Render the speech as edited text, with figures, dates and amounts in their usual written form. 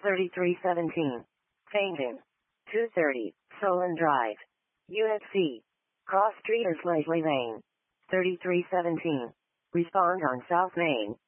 3317. Fainton. 230, Solon Drive. USC. Cross Street or Leslie Lane. 3317. Respond on South Main.